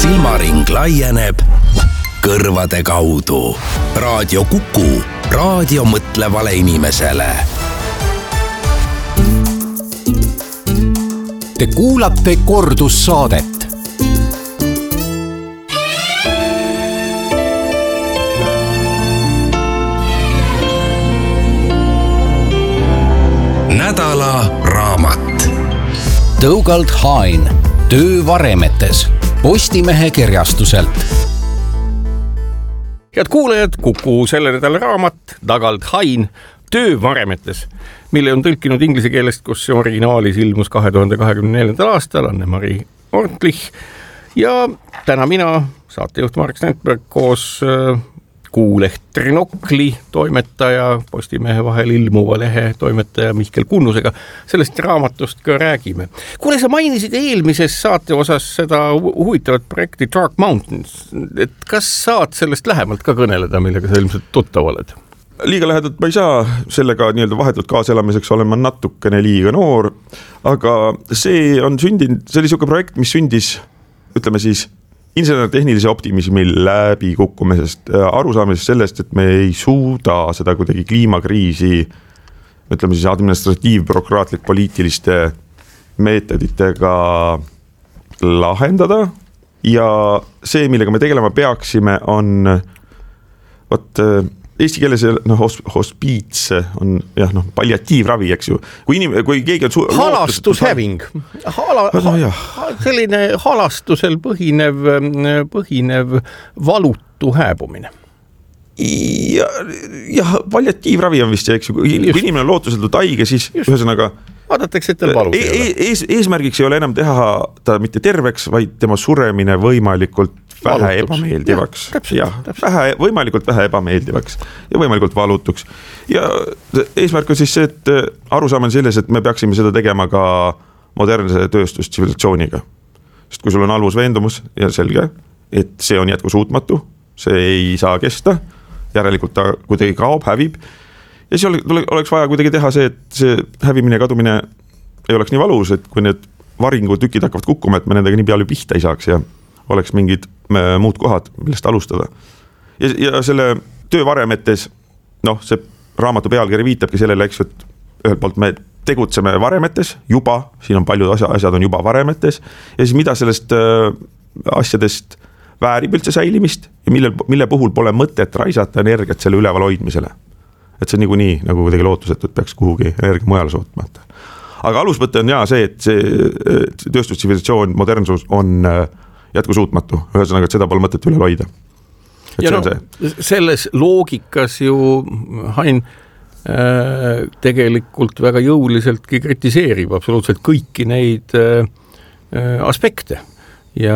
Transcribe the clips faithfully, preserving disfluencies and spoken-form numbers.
silmaring laieneb kõrvade kaudu. Raadio Kuku, raadio mõtlevale inimesele. Te kuulate kordussaadet. Nädala raamat. Dougald Hine, töö varemetes, Postimehe kirjastuselt. Head kuulajad, Kuku selle nädala raamat Dougald Hine, töö varemetes, mille on tõlkinud inglise keelest, kus see originaalis ilmus kahe tuhande kahekümne neljandal aastal Anne-Mari Ortlich. Ja täna mina, saatejuht Marek Strandberg, koos Kuuleht Trinokli toimetaja, Postimehe vahel ilmuva lehe toimetaja Mihkel Kunnusega sellest raamatust ka räägime. Kuule, sa mainisid eelmises saate osas seda huvitavat projekti Dark Mountains, et kas saad sellest lähemalt ka kõneleda, millega sa ilmselt tuttav oled? Liiga lähedalt ma ei saa, sellega nii-öelda vahetult kaaselamiseks olen ma natukene liiga noor, aga see on sündinud, see oli selline projekt, mis sündis, ütleme siis, insener-tehnilise optimismi läbi kukkumisest, arusaamisest sellest, et me ei suuda seda kuidagi kliimakriisi, ütleme siis administratiiv-bürokraatlik poliitiliste meetoditega lahendada ja see, millega me tegelema peaksime, on võt, eesti keeles no, hospiits on jah, no, palliatiivravi, eks ju. Kui, inim, kui keegi on... Su- halastushäving. Hala, no, ja. Selline halastusel põhinev, põhinev valutu hääbumine. Ja, ja palliatiivravi on vist, eks ju. Kui Just. inimene on lootusetult haige, siis Just. ühesõnaga... Vaadatakse, et tal valus ei ole. Ees, eesmärgiks ei ole enam teha ta mitte terveks, vaid tema suremine võimalikult vähe valutuks. Ebameeldivaks. Ja, täpselt, ja, täpselt. Vähe, võimalikult vähe ebameeldivaks ja võimalikult valutuks. Ja eesmärk on siis see, et arusaam on selles, et me peaksime seda tegema ka modernse tööstustsivilisatsiooniga. Sest kui sul on alus veendumus ja selge, et see on jätkusuutmatu, see ei saa kesta, järelikult ta kuidagi kaob, hävib. Ja siis oleks vaja kuidagi teha see, et see hävimine ja kadumine ei oleks nii valus, et kui need varingu tükid hakkavad kukkuma, et me nendega nii palju pihta ei saaks ja oleks mingid muud kohad, millest alustada. Ja, ja selle töö varemetes, noh, see raamatu pealkiri viitabki sellele, eks, et ühelt poolt me tegutseme varemetes juba, siin on paljud asjad, asjad on juba varemetes ja siis mida sellest äh, asjadest väärib üldse säilimist ja mille, mille puhul pole mõtet raisata energiat selle üleval hoidmisele. Et see on niikuinii nagu kuidagi lootusetud peaks kuhugi energia mujal sootma. Aga alusvõte on jaa see, et see tööstustsivilisatsioon, modernsus on jätkusuutmatu. Ühesõnaga, et seda pole mõtet üle hoida. Et ja see no, selles loogikas ju Hain äh, tegelikult väga jõuliseltki kritiseerib absoluutselt kõiki neid äh, aspekte. Ja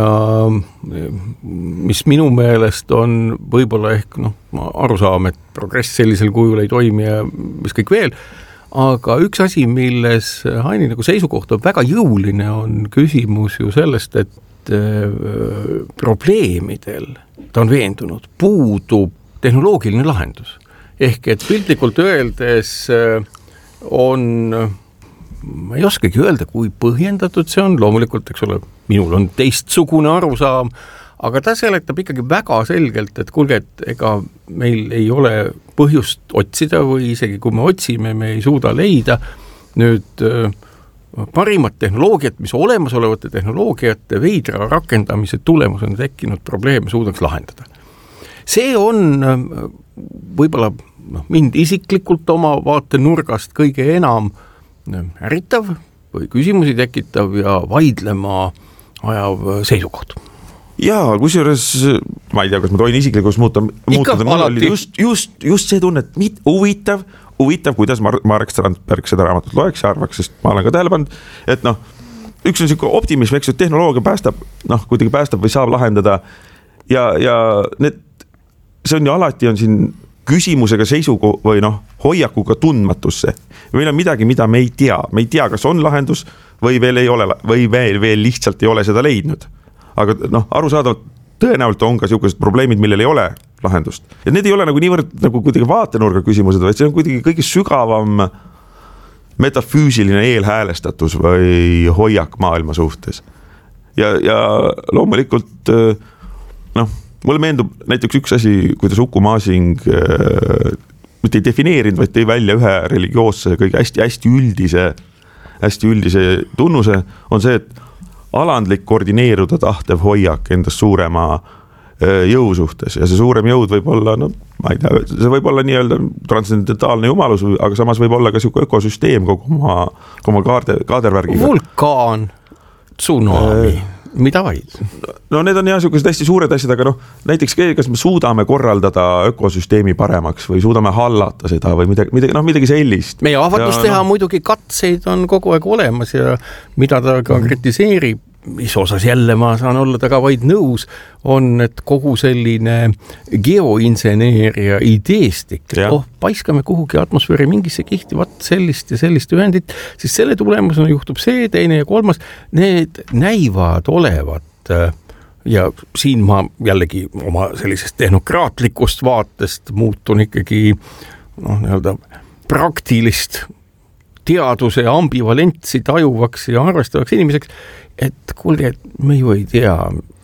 mis minu meelest on võib-olla ehk noh, aru saame, et progress sellisel kujul ei toimi ja mis kõik veel, aga üks asi, milles Haini nagu seisukoht on väga jõuline, on küsimus ju sellest, et äh, probleemidel, ta on veendunud, puudub tehnoloogiline lahendus. Ehk et piltlikult öeldes äh, on... ma ei oskagi öelda, kui põhjendatud see on, loomulikult, eks ole, minul on teistsugune arusaam, aga ta seletab ikkagi väga selgelt, et kuulge, et ega meil ei ole põhjust otsida või isegi kui me otsime, me ei suuda leida nüüd parimat tehnoloogiat, mis olemasolevate tehnoloogiate veidra rakendamise tulemus on tekkinud probleeme suudaks lahendada. See on võib-olla no, mind isiklikult oma vaatenurgast kõige enam äritav või küsimusi tekitav ja vaidlema ajav seisukoht. Jaa, kusjuures, ma ei tea, kas ma tohin isiklikus muuta, muutuda, mul oli just, just, just see tunne, et mit, huvitav, huvitav, kuidas Marek Strandberg seda raamatut loeks ja arvaks, sest ma olen ka tähele pannud, et noh, üks on selline optimism, eks ju, tehnoloogia päästab, noh, kuidagi päästab või saab lahendada ja, ja need, see on ju alati on siin küsimusega seisugu või noh, hoiakuga tundmatusse. Meil on midagi, mida me ei tea. Me ei tea, kas on lahendus või veel ei ole, või veel, veel lihtsalt ei ole seda leidnud. Aga noh, arusaadavalt tõenäoliselt on ka sellised probleemid, millel ei ole lahendust. Ja need ei ole nagu niivõrd nagu kuidagi vaatenurga küsimused, vaid see on kuidagi kõige sügavam metafüüsiline eelhäälestatus või hoiak maailma suhtes. ja, ja loomulikult noh, mulle meeldub näiteks üks asi, kuidas Uku Masing mitte ei defineerinud, vaid tõi välja ühe religioosse kõige hästi-hästi üldise, hästi üldise tunnuse, on see, et alandlik koordineeruda tahtev hoiak endast suurema jõu suhtes ja see suurem jõud võib olla, no ma ei tea, see võib olla nii-öelda transcendentaalne jumalus, aga samas võib olla ka siuke ökosüsteem kogu oma, kogu oma kaarde, kaadervärgiga. Vulkaan, tsunami. Äh, mida vaid? No need on jah siukesed hästi suured asjad, aga noh, näiteks kas me suudame korraldada ökosüsteemi paremaks või suudame hallata seda või midagi, midagi, noh, midagi sellist. Meie ahvatlus ja, teha no, muidugi katseid on kogu aeg olemas ja mida ta ka kritiseerib, mis osas jälle ma saan olla taga vaid nõus, on, et kogu selline geoinseneeria ideestik, et oh, paiskame kuhugi atmosfääri mingisse kihti, vaat sellist ja sellist ühendit, siis selle tulemusena juhtub see, teine ja kolmas, need näivad olevat ja siin ma jällegi oma sellisest tehnokraatlikust vaatest muutun ikkagi noh, nii-öelda praktilist teaduse ambivalentsi tajuvaks ja arvestavaks inimeseks, et kuulge, et me ju ei tea,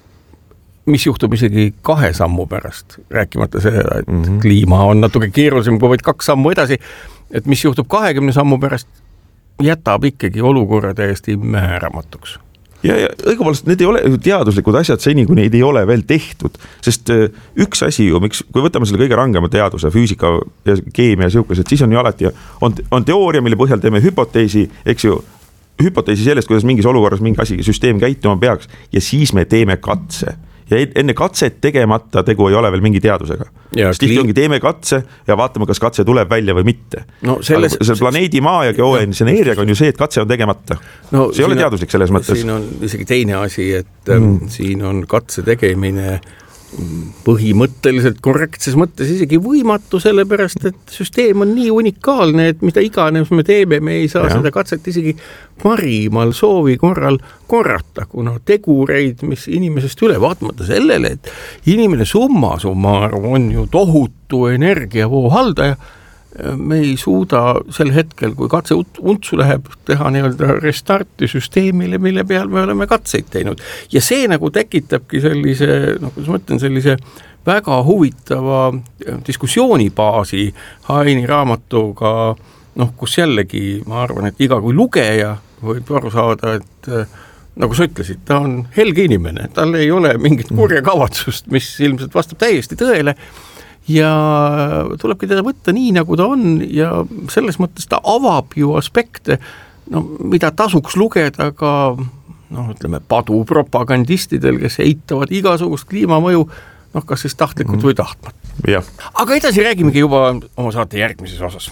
mis juhtub isegi kahe sammu pärast, rääkimata seda, et mm-hmm. kliima on natuke keerulisem kui vaid kaks sammu edasi, et mis juhtub kahekümne sammu pärast, jätab ikkagi olukorra täiesti määramatuks. Ja, ja õigupoolest need ei ole teaduslikud asjad seni, kui neid ei ole veel tehtud, sest üks asi ju, miks, kui võtame selle kõige rangema teaduse, füüsika ja keemia ja siukesed, siis on ju alati, on, on teooria, mille põhjal teeme hüpoteesi, eks ju, hüpoteesi sellest, kuidas mingis olukorras mingi asi, süsteem käituma peaks ja siis me teeme katse. Ja enne katset tegemata tegu ei ole veel mingi teadusega. Siis tihti ongi teeme katse ja vaatame, kas katse tuleb välja või mitte. No selles, selle planeedi maa ja geoinseneeriaga on ju see, et katse on tegemata. No, see ei ole teaduslik selles mõttes. Siin on isegi teine asi, et mm. siin on katse tegemine põhimõtteliselt korrektses mõttes isegi võimatu, sellepärast, et süsteem on nii unikaalne, et mida iganes me teeme, me ei saa ja. Seda katset isegi parimal soovi korral korrata, kuna tegureid, mis inimesest üle vaatmata sellele, et inimene summa summarum on ju tohutu energiavoo haldaja, me ei suuda sel hetkel, kui katse untsu läheb, teha nii-öelda restarti süsteemile, mille peal me oleme katseid teinud. Ja see nagu tekitabki sellise, no kuidas ma ütlen, sellise väga huvitava diskussioonibaasi Haini raamatuga, noh, kus jällegi ma arvan, et iga kui lugeja võib aru saada, et nagu sa ütlesid, ta on helge inimene, tal ei ole mingit kurja kavatsust, mis ilmselt vastab täiesti tõele, ja tulebki teda võtta nii, nagu ta on ja selles mõttes ta avab ju aspekte, no, mida tasuks lugeda ka no, ütleme, padu propagandistidel, kes eitavad igasugust kliimamõju, noh, kas siis tahtlikult mm. või tahtmat. Ja. Aga edasi räägimegi juba oma saate järgmises osas.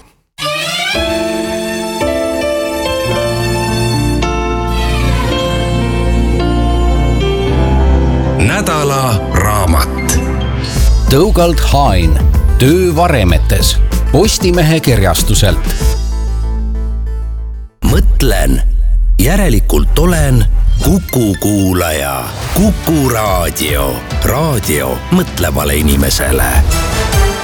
Nädala raamat. Tõugald Hain, töövaremetes, Postimehe kirjastuselt. Mõtlen, järelikult olen Kuku kuulaja. Kuku raadio. Raadio mõtlevale inimesele.